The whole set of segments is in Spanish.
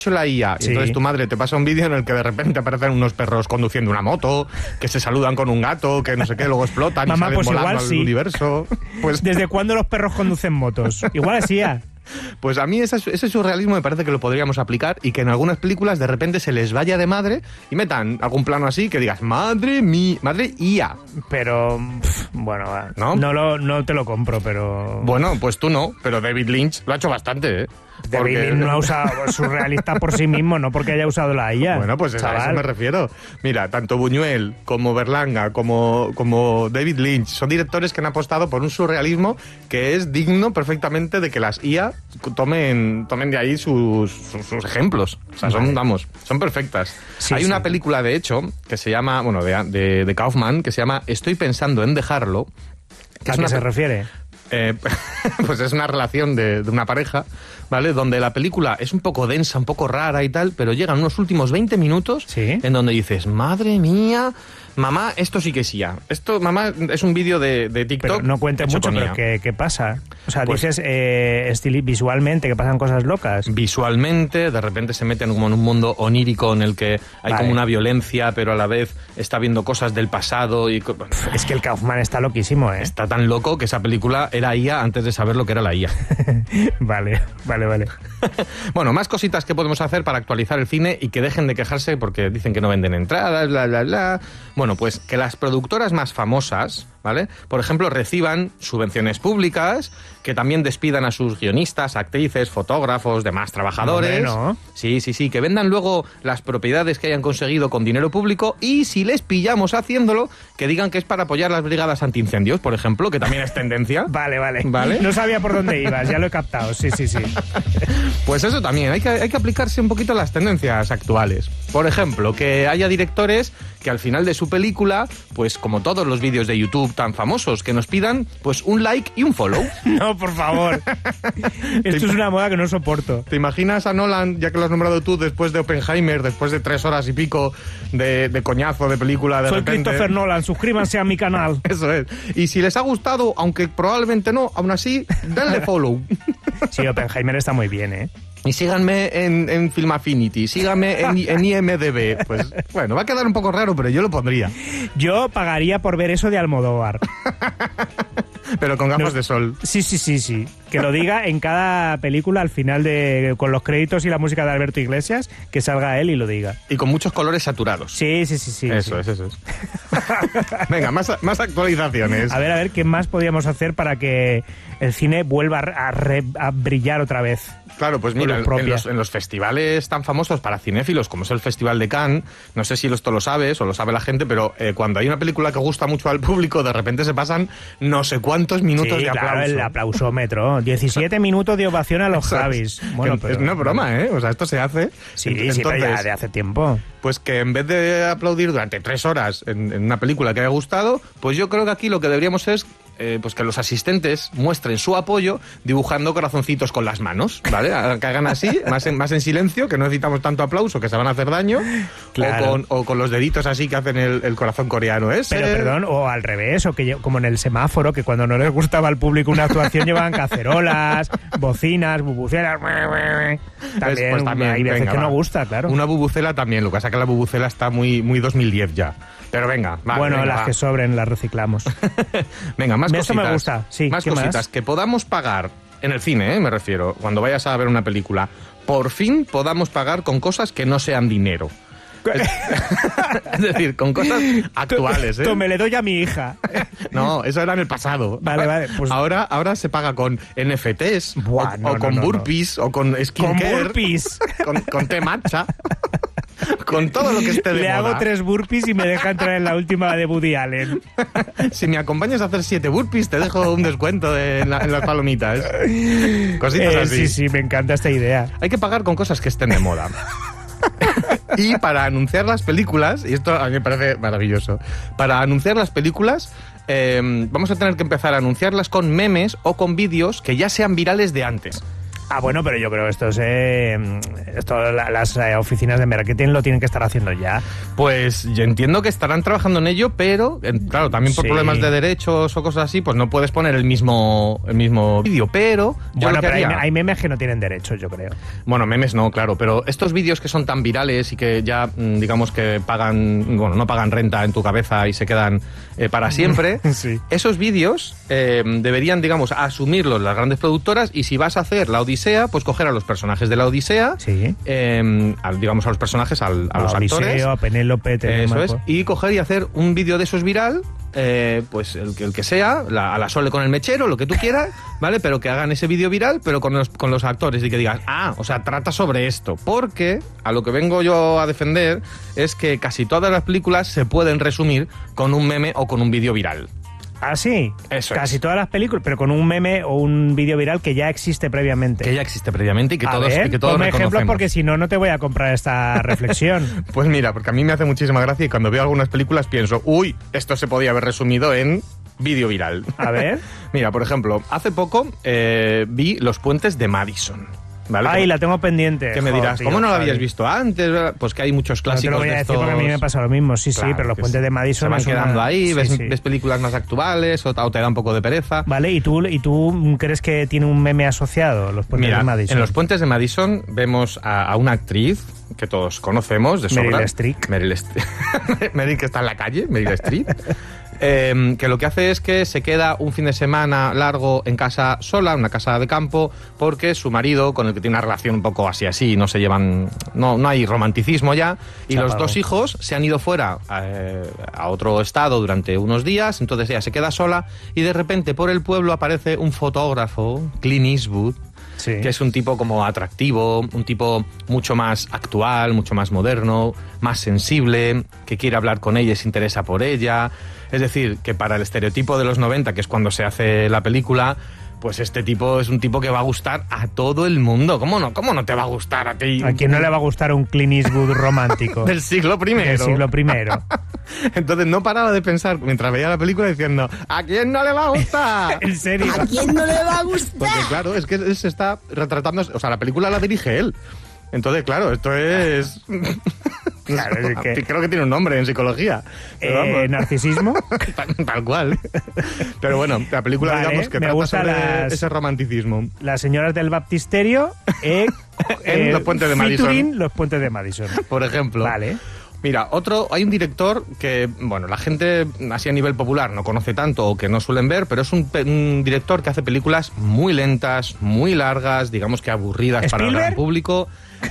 la IA, y entonces tu madre te pasa un vídeo en el que de repente aparecen unos perros conduciendo una moto, que se saludan con un gato, que no sé qué, luego explotan Mamá, y salen pues volando igual al sí. universo. Pues, ¿Desde cuándo los perros conducen motos? Igual así ya. pues a mí ese surrealismo me parece que lo podríamos aplicar y que en algunas películas de repente se les vaya de madre y metan algún plano así que digas, madre IA. Pero, bueno, ¿No? No te lo compro, pero... Bueno, pues tú no, pero David Lynch lo ha hecho bastante, ¿eh? David Lynch no ha usado surrealista por sí mismo, no porque haya usado la IA. Bueno, pues a eso me refiero. Mira, tanto Buñuel como Berlanga como David Lynch son directores que han apostado por un surrealismo que es digno perfectamente de que las IA tomen de ahí sus ejemplos. O sea, son perfectas. Sí, Hay una película, de hecho, que se llama, bueno, de Kaufman, que se llama Estoy pensando en dejarlo. ¿A qué se refiere? Pues es una relación de una pareja, ¿vale? Donde la película es un poco densa, un poco rara y tal, pero llegan unos últimos 20 minutos en donde dices, madre mía, mamá, esto sí que sí ya. Esto, mamá, es un vídeo de TikTok. Pero no cuentes mucho, pero ¿qué pasa? O sea, pues, dices visualmente que pasan cosas locas. Visualmente, de repente se meten como en un mundo onírico en el que hay como una violencia, pero a la vez está viendo cosas del pasado. Es que el Kaufman está loquísimo, ¿eh? Está tan loco que esa película era IA antes de saber lo que era la IA. Vale. Bueno, más cositas que podemos hacer para actualizar el cine y que dejen de quejarse porque dicen que no venden entradas, bla, bla, bla. Bueno, pues que las productoras más famosas, ¿vale? Por ejemplo, reciban subvenciones públicas, que también despidan a sus guionistas, actrices, fotógrafos, demás trabajadores. ¿No? Sí, que vendan luego las propiedades que hayan conseguido con dinero público y si les pillamos haciéndolo, que digan que es para apoyar las brigadas antiincendios, por ejemplo, que también es tendencia. Vale. No sabía por dónde ibas, ya lo he captado, sí. Pues eso también, hay que aplicarse un poquito a las tendencias actuales. Por ejemplo, que haya directores que al final de su película, pues como todos los vídeos de YouTube tan famosos, que nos pidan pues un like y un follow. No, por favor. Esto es una moda que no soporto. ¿Te imaginas a Nolan, ya que lo has nombrado tú, después de Oppenheimer, después de 3 horas y pico de coñazo de película, de Soy repente... Christopher Nolan, suscríbanse a mi canal. Eso es. Y si les ha gustado, aunque probablemente no, aún así, denle follow. Sí, Oppenheimer está muy bien, ¿eh? Y síganme en Film Affinity, síganme en IMDb. Pues bueno, va a quedar un poco raro, pero yo lo pondría. Yo pagaría por ver eso de Almodóvar. Pero con gafas de sol. Sí. Que lo diga en cada película al final con los créditos y la música de Alberto Iglesias, que salga él y lo diga. Y con muchos colores saturados. Sí. Eso es. Venga, más actualizaciones. A ver, ¿qué más podríamos hacer para que el cine vuelva a brillar otra vez? Claro, pues mira, en los festivales tan famosos para cinéfilos como es el Festival de Cannes, no sé si esto lo sabes o lo sabe la gente, pero cuando hay una película que gusta mucho al público, de repente se pasan no sé cuántos minutos de aplauso. Claro, el aplausómetro. 17 minutos de ovación a los Javis. Bueno, es una broma, ¿eh? O sea, esto se hace. Sí, pero ya de hace tiempo. Pues que en vez de aplaudir durante 3 horas en una película que haya gustado, pues yo creo que aquí lo que deberíamos es pues que los asistentes muestren su apoyo dibujando corazoncitos con las manos, ¿vale? Que hagan así, más en silencio, que no necesitamos tanto aplauso, que se van a hacer daño, claro. o con los deditos así que hacen el corazón coreano ese. Pero perdón, o al revés, o que como en el semáforo, que cuando no les gustaba al público una actuación llevaban cacerolas, bocinas, bubucelas. También hay veces que no gusta, claro. Una bubucela también, lo que pasa es que la bubucela está muy 2010 ya. Pero venga, las que sobren las reciclamos. Venga, más cositas. Eso me gusta, sí. Más cositas que podamos pagar en el cine, me refiero, cuando vayas a ver una película, por fin podamos pagar con cosas que no sean dinero. Es decir, con cosas actuales, ¿eh? Me le doy a mi hija. No, eso era en el pasado. Vale. Pues... Ahora se paga con NFTs, o con burpees, o con skincare. Con burpees. Con té matcha. Con todo lo que esté de moda. Le hago 3 burpees y me deja entrar en la última de Woody Allen. Si me acompañas a hacer 7 burpees, te dejo un descuento en las palomitas. Cositas así. Sí, me encanta esta idea. Hay que pagar con cosas que estén de moda. Y para anunciar las películas, y esto a mí me parece maravilloso, para anunciar las películas vamos a tener que empezar a anunciarlas con memes o con vídeos que ya sean virales de antes. Bueno, pero yo creo que las oficinas de marketing lo tienen que estar haciendo ya. Pues yo entiendo que estarán trabajando en ello, pero claro, también por problemas de derechos o cosas así, pues no puedes poner el mismo vídeo, pero... Bueno, pero hay memes que no tienen derechos, yo creo. Bueno, memes no, claro, pero estos vídeos que son tan virales y que ya, digamos que no pagan renta en tu cabeza y se quedan para siempre, sí. Esos vídeos deberían, digamos, asumirlos las grandes productoras, y si vas a hacer la Odisea, pues coger a los personajes de la Odisea, sí. Digamos a los personajes, a los Odiseo, actores, a Penélope, eso es, y coger y hacer un vídeo de esos viral, pues el que sea, a la Sole con el mechero, lo que tú quieras, ¿vale? Pero que hagan ese vídeo viral, pero con los actores, y que digas, o sea, trata sobre esto. Porque a lo que vengo yo a defender es que casi todas las películas se pueden resumir con un meme o con un vídeo viral. ¿Ah, sí? Eso Casi es. todas las películas, pero con un meme o un vídeo viral que ya existe previamente. Que ya existe previamente y que todos ponme ejemplos, reconocemos. porque si no, no te voy a comprar esta reflexión. Pues mira, porque a mí me hace muchísima gracia, y cuando veo algunas películas pienso, esto se podía haber resumido en vídeo viral. A ver. Mira, por ejemplo, hace poco vi Los puentes de Madison. ¿Vale? Ay, la tengo pendiente. Que me dirás, tío, ¿cómo no la habías visto antes? Pues que hay muchos clásicos. No te lo voy a decir porque a mí me pasa lo mismo, sí, claro, pero Los puentes de Madison se van quedando ahí, sí. ves películas más actuales o te da un poco de pereza. Vale, ¿y tú crees que tiene un meme asociado, Los puentes de Madison? En Los puentes de Madison vemos a una actriz que todos conocemos de sobra. Meryl Streep. Meryl, que está en la calle, Meryl Streep. Que lo que hace es que se queda un fin de semana largo en casa sola, una casa de campo, porque su marido, con el que tiene una relación un poco así, no se llevan, no hay romanticismo ya, y los dos hijos se han ido fuera a otro estado durante unos días, entonces ella se queda sola, y de repente por el pueblo aparece un fotógrafo, Clint Eastwood, sí. Que es un tipo como atractivo, un tipo mucho más actual, mucho más moderno, más sensible, que quiere hablar con ella y se interesa por ella. Es decir, que para el estereotipo de los 90, que es cuando se hace la película, pues este tipo es un tipo que va a gustar a todo el mundo. ¿Cómo no te va a gustar a ti? ¿A quién no le va a gustar un Clint Eastwood romántico? Del siglo I. Del siglo I. Entonces no paraba de pensar mientras veía la película diciendo, ¿a quién no le va a gustar? ¿En serio? ¿A quién no le va a gustar? Porque claro, es que él se está retratando, o sea, la película la dirige él. Entonces, esto es... Claro, es que... Creo que tiene un nombre en psicología. ¿Narcisismo? Tal cual. Pero bueno, la película, digamos, que trata sobre ese romanticismo. Las señoras del baptisterio en Los puentes de Madison. Los puentes de Madison. Por ejemplo. Vale. Mira, hay un director que, bueno, la gente así a nivel popular no conoce tanto o que no suelen ver, pero es un director que hace películas muy lentas, muy largas, digamos que aburridas para el gran público.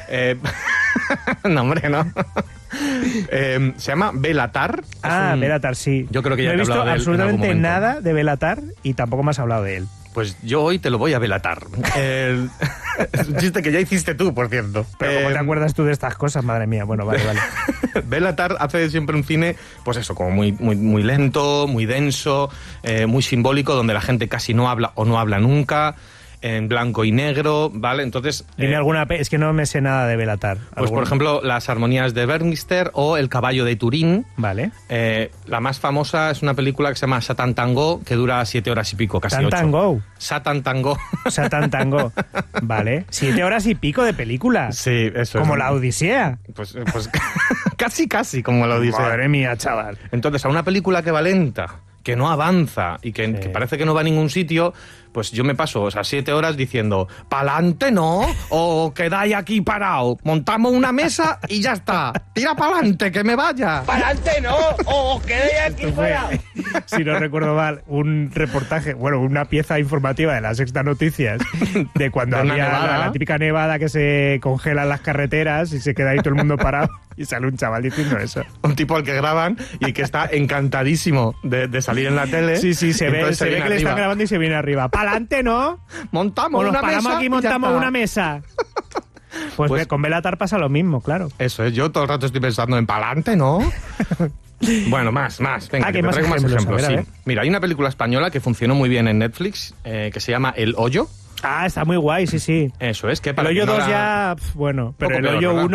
No, hombre, no. Se llama Béla Tarr. Béla Tarr, sí. Yo creo que ya no he visto absolutamente nada de Béla Tarr y tampoco me has hablado de él. Pues yo hoy te lo voy a velatar. Es un chiste que ya hiciste tú, por cierto. Pero ¿cómo te acuerdas tú de estas cosas? Madre mía. Bueno, vale. Béla Tarr hace siempre un cine, pues eso, como muy lento, muy denso, muy simbólico, donde la gente casi no habla o no habla nunca, en blanco y negro, ¿vale? Entonces... Dime alguna... Es que no me sé nada de Béla Tarr. Pues, por ejemplo, Las armonías de Bernister o El caballo de Turín. Vale. La más famosa es una película que se llama Satan Tango, que dura 7 horas y pico, casi 8. Satan Tango. Satan Tango. Vale. 7 horas y pico de película. Sí, eso como la Odisea. Pues casi como la Odisea. Madre mía, chaval. Entonces, a una película que va lenta, que no avanza y que parece que no va a ningún sitio, pues yo me paso 7 horas diciendo, pa'lante no, o quedáis aquí parado, montamos una mesa y ya está, tira pa'lante, que me vaya. Pa'lante no, o quedáis aquí parado. Si no recuerdo mal, un reportaje, una pieza informativa de La Sexta Noticias, de cuando había la típica nevada que se congelan las carreteras y se queda ahí todo el mundo parado y sale un chaval diciendo eso. Un tipo al que graban y que está encantadísimo de salir en la tele. Sí, se ve que le están grabando y se viene arriba. ¡Pa'lante, no! Montamos una mesa. Nos paramos aquí y montamos una mesa. Pues con Béla Tarr pasa lo mismo, claro. Eso es, yo todo el rato estoy pensando en pa'lante, ¿no? Bueno, más. Venga, te traigo más ejemplos. Sí. Mira, hay una película española que funcionó muy bien en Netflix, que se llama El Hoyo. Está muy guay, sí. Eso es. Que el Hoyo 2 ya, pero el Hoyo 1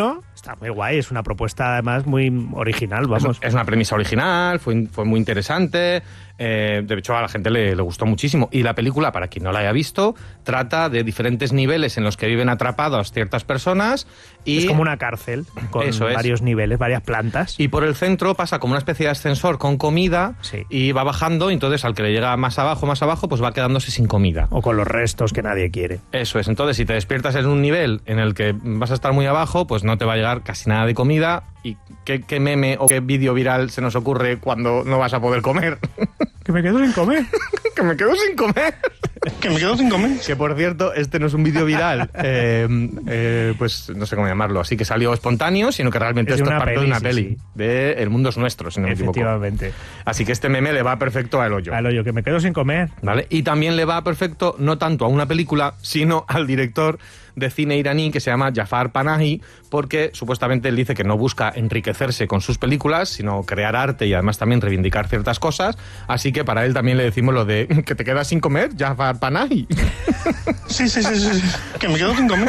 Está muy guay, es una propuesta además muy original, vamos. Es una premisa original, fue muy interesante, de hecho a la gente le gustó muchísimo. Y la película, para quien no la haya visto, trata de diferentes niveles en los que viven atrapados ciertas personas. Y es como una cárcel, con varios niveles, varias plantas. Y por el centro pasa como una especie de ascensor con comida, sí, y va bajando, y entonces al que le llega más abajo, pues va quedándose sin comida. O con los restos que nadie quiere. Eso es, entonces si te despiertas en un nivel en el que vas a estar muy abajo, pues no te va a llegar casi nada de comida. ¿Y qué meme o qué vídeo viral se nos ocurre cuando no vas a poder comer? Que me quedo sin comer. Que me quedo sin comer. Que me quedo sin comer. Que por cierto, este no es un vídeo viral, pues no sé cómo llamarlo, así que salió espontáneo, sino que realmente esto es parte de una peli, sí, de El mundo es nuestro, si no me equivoco. Efectivamente. Así que este meme le va perfecto a El Hoyo. Al Hoyo, que me quedo sin comer. ¿Vale? Y también le va perfecto no tanto a una película, sino al director de cine iraní que se llama Jafar Panahi, porque supuestamente él dice que no busca enriquecerse con sus películas, sino crear arte y además también reivindicar ciertas cosas. Así que para él también le decimos lo de que te quedas sin comer, Jafar Panahi. Sí. Que me quedo sin comer.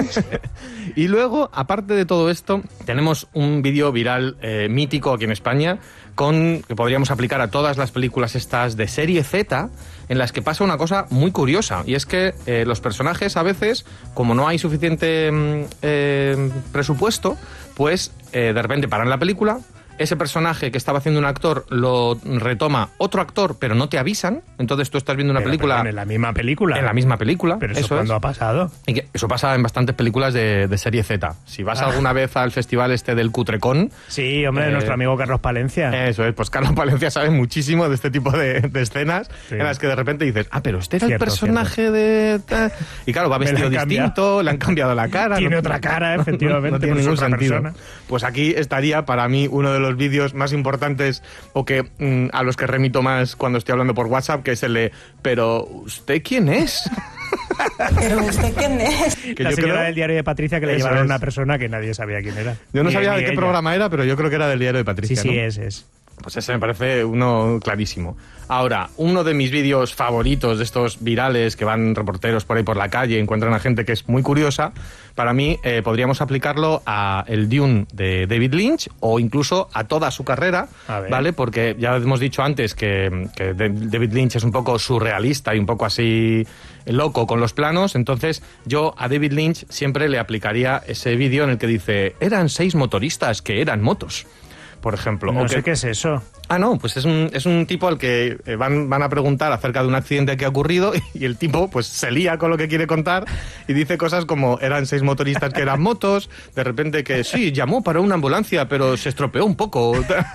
Y luego, aparte de todo esto, tenemos un vídeo viral mítico aquí en España que podríamos aplicar a todas las películas estas de serie Z, en las que pasa una cosa muy curiosa, y es que los personajes a veces, como no hay suficiente presupuesto, pues de repente paran la película, ese personaje que estaba haciendo un actor lo retoma otro actor, pero no te avisan, entonces tú estás viendo una película... Perdón, en la misma película. En la misma película. Pero eso ¿cuándo ha pasado? Y que eso pasa en bastantes películas de serie Z. Si vas alguna vez al festival este del Cutrecon... Sí, hombre, nuestro amigo Carlos Palencia. Eso es, pues Carlos Palencia sabe muchísimo de este tipo de escenas, sí, en las que de repente dices, pero este era el personaje de... Y claro, va vestido distinto, le han cambiado la cara. Tiene otra cara, efectivamente. No tiene ningún sentido. Persona. Pues aquí estaría para mí uno de los vídeos más importantes, o que a los que remito más cuando estoy hablando por WhatsApp, que es el de ¿pero usted quién es? ¿Pero usted quién es? Que la señora del diario de Patricia, que le llevaron a una persona que nadie sabía quién era. Yo no sabía de qué programa era, pero yo creo que era del diario de Patricia. Sí, ¿no? es. Pues ese me parece uno clarísimo. Ahora, uno de mis vídeos favoritos de estos virales que van reporteros por ahí por la calle, encuentran a gente que es muy curiosa, para mí podríamos aplicarlo a el Dune de David Lynch, o incluso a toda su carrera, ¿vale? Porque ya hemos dicho antes que David Lynch es un poco surrealista y un poco así loco con los planos, entonces yo a David Lynch siempre le aplicaría ese vídeo en el que dice, eran 6 motoristas que eran motos, por ejemplo. No sé qué es eso. No, pues es un tipo al que van a preguntar acerca de un accidente que ha ocurrido, y el tipo pues se lía con lo que quiere contar y dice cosas como eran 6 motoristas que eran motos, de repente que sí, llamó para una ambulancia pero se estropeó un poco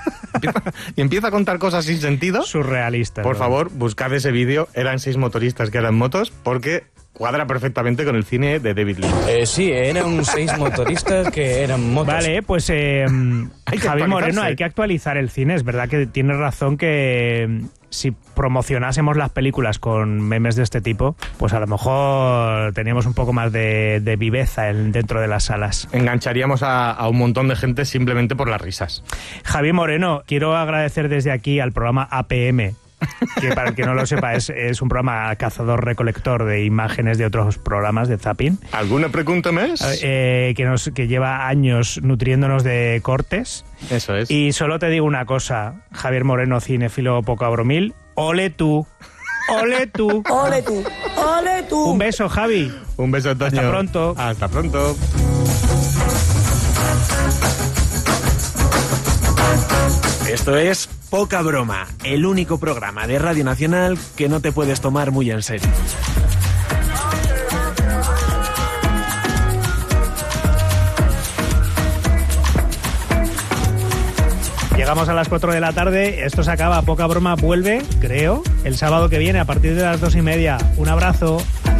y empieza a contar cosas sin sentido. Surrealista. Por favor, buscad ese vídeo, eran 6 motoristas que eran motos, porque cuadra perfectamente con el cine de David Lynch. Sí, eran 6 motoristas que eran motos. Vale, pues Javi Moreno, hay que actualizar el cine. Es verdad que tienes razón que si promocionásemos las películas con memes de este tipo, pues a lo mejor teníamos un poco más de viveza dentro de las salas. Engancharíamos a un montón de gente simplemente por las risas. Javi Moreno, quiero agradecer desde aquí al programa APM, que para el que no lo sepa es un programa cazador-recolector de imágenes de otros programas de zapping. ¿Alguna pregunta más? Que lleva años nutriéndonos de cortes. Eso es. Y solo te digo una cosa, Javier Moreno, cinéfilo poco abromil, ¡ole tú! ¡Ole tú! ¡Ole tú! ¡Ole tú! Un beso, Javi. Un beso, Toño. Hasta pronto. Hasta pronto. Esto es Poca Broma, el único programa de Radio Nacional que no te puedes tomar muy en serio. Llegamos a las 4 de la tarde, esto se acaba, Poca Broma vuelve, creo, el sábado que viene a partir de las 2:30. Un abrazo.